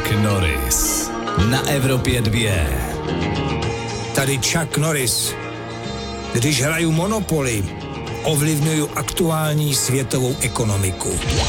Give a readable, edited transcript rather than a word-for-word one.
Chuck Norris na Evropě 2. Tady Chuck Norris. Když hraju Monopoly, ovlivňuju aktuální světovou ekonomiku.